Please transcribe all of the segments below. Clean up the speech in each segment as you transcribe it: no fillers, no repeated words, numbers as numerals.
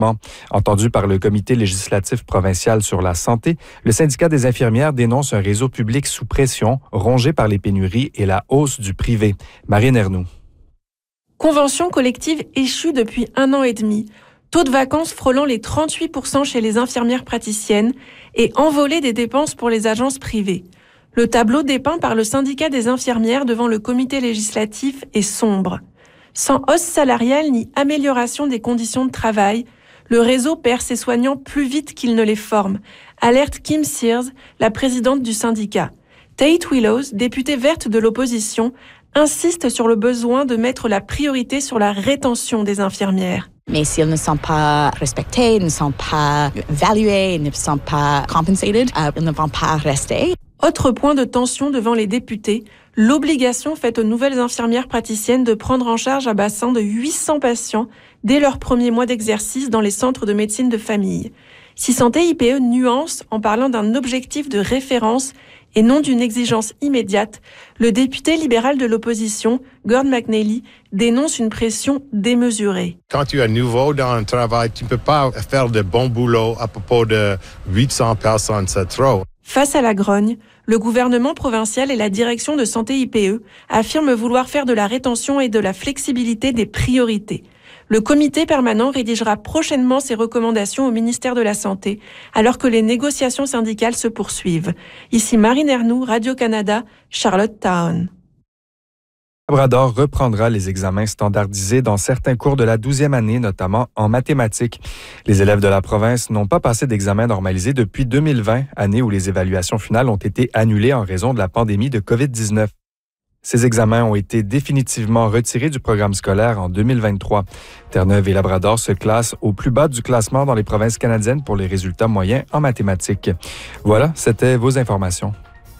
Entendu par le comité législatif provincial sur la santé, le syndicat des infirmières dénonce un réseau public sous pression, rongé par les pénuries et la hausse du privé. Marine Ernoux. Convention collective échue depuis 1 an et demi. Taux de vacances frôlant les 38% chez les infirmières praticiennes et envolée des dépenses pour les agences privées. Le tableau dépeint par le syndicat des infirmières devant le comité législatif est sombre. Sans hausse salariale ni amélioration des conditions de travail, le réseau perd ses soignants plus vite qu'il ne les forme, alerte Kim Sears, la présidente du syndicat. Tate Willows, députée verte de l'opposition, insiste sur le besoin de mettre la priorité sur la rétention des infirmières. Mais s'ils ne sont pas respectés, ils ne sont pas évalués, ils ne sont pas compensated, ils ne vont pas rester. Autre point de tension devant les députés, l'obligation faite aux nouvelles infirmières praticiennes de prendre en charge un bassin de 800 patients dès leur premier mois d'exercice dans les centres de médecine de famille. Si Santé IPE nuance en parlant d'un objectif de référence et non d'une exigence immédiate, le député libéral de l'opposition, Gord McNally, dénonce une pression démesurée. Quand tu es nouveau dans un travail, tu ne peux pas faire de bon boulot à propos de 800 personnes, c'est trop. Face à la grogne, le gouvernement provincial et la direction de Santé IPE affirment vouloir faire de la rétention et de la flexibilité des priorités. Le comité permanent rédigera prochainement ses recommandations au ministère de la Santé, alors que les négociations syndicales se poursuivent. Ici Marine Ernoux, Radio-Canada, Charlottetown. Labrador reprendra les examens standardisés dans certains cours de la 12e année, notamment en mathématiques. Les élèves de la province n'ont pas passé d'examen normalisé depuis 2020, année où les évaluations finales ont été annulées en raison de la pandémie de COVID-19. Ces examens ont été définitivement retirés du programme scolaire en 2023. Terre-Neuve et Labrador se classent au plus bas du classement dans les provinces canadiennes pour les résultats moyens en mathématiques. Voilà, c'était vos informations.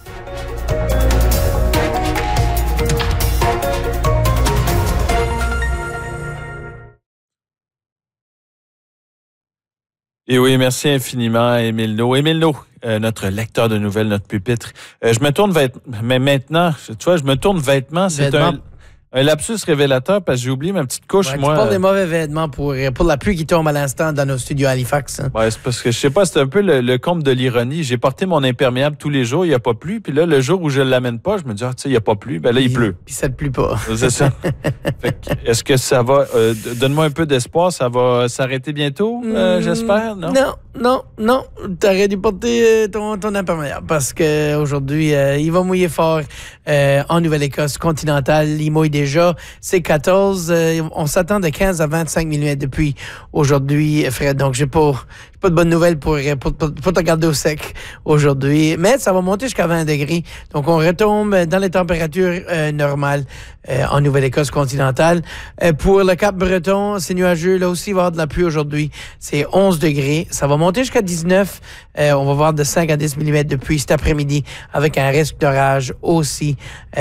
Et oui, merci infiniment, Émile No. Émile No, notre lecteur de nouvelles, notre pupitre. Je me tourne mais maintenant, tu vois, je me tourne vêtements. C'est un lapsus révélateur parce que j'ai oublié ma petite couche, moi. Tu parles des mauvais vêtements pour la pluie qui tombe à l'instant dans nos studios à Halifax. Hein. Ouais, c'est parce que je sais pas, c'est un peu le comble de l'ironie. J'ai porté mon imperméable tous les jours, il n'y a pas plu. Puis là, le jour où je ne l'amène pas, je me dis, tu sais, il n'y a pas plu. Ben là, il pleut. Puis ça ne pleut pas. C'est ça. Est-ce que ça va... donne-moi un peu d'espoir, ça va s'arrêter bientôt, j'espère, non? Non. T'aurais dû porter ton imperméable parce qu'aujourd'hui, il va mouiller fort en Nouvelle-Écosse continentale. Il mouille déjà. C'est 14. On s'attend de 15 à 25 mm de pluie aujourd'hui, Fred. Donc, j'ai pas de bonnes nouvelles pour te garder au sec aujourd'hui. Mais ça va monter jusqu'à 20 degrés. Donc, on retombe dans les températures normales en Nouvelle-Écosse continentale. Pour le Cap-Breton, c'est nuageux. Là aussi, il va y avoir de la pluie aujourd'hui. C'est 11 degrés. Ça va monter jusqu'à 19. On va voir de 5 à 10 mm de pluie cet après-midi avec un risque d'orage aussi.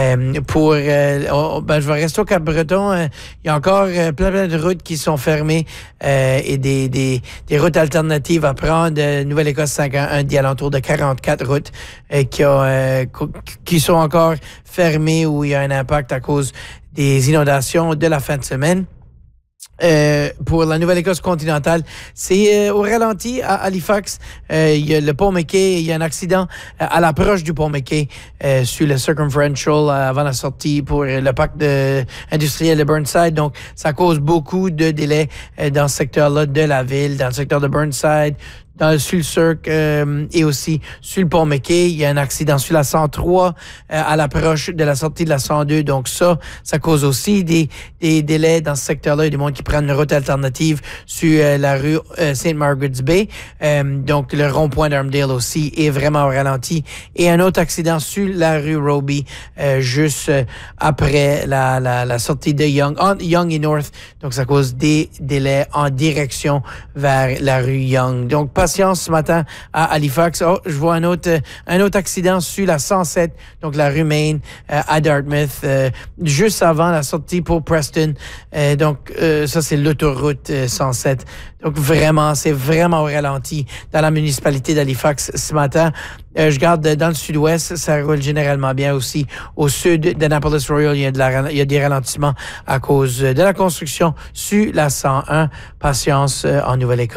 Je vais rester au Cap-Breton. Il y a encore plein de routes qui sont fermées et des routes alternatives à prendre. Nouvelle-Écosse 511 dit alentour de 44 routes qui sont encore fermées où il y a un impact à cause des inondations de la fin de semaine. Pour la Nouvelle-Écosse continentale, c'est au ralenti à Halifax. Il y a le pont McKay, il y a un accident à l'approche du pont McKay sur le Circumferential avant la sortie pour le parc industriel de Burnside. Donc, ça cause beaucoup de délais dans ce secteur-là de la ville, dans le secteur de Burnside, sur le Cirque et aussi sur le pont McKay. Il y a un accident sur la 103 à l'approche de la sortie de la 102. Donc ça cause aussi des délais dans ce secteur-là. Il y a des gens qui prennent une route alternative sur la rue St. Margaret's Bay. Donc le rond-point d'Armdale aussi est vraiment au ralenti. Et un autre accident sur la rue Roby juste après la sortie de Yonge et North. Donc ça cause des délais en direction vers la rue Yonge. Donc patience ce matin à Halifax. Je vois un autre accident sur la 107, donc la rue Main à Dartmouth, juste avant la sortie pour Preston. Ça, c'est l'autoroute 107. Donc c'est vraiment au ralenti dans la municipalité d'Halifax ce matin. Je garde dans le sud-ouest, ça roule généralement bien aussi. Au sud d'Annapolis Royal, il y a des ralentissements à cause de la construction sur la 101. Patience en Nouvelle-Écosse.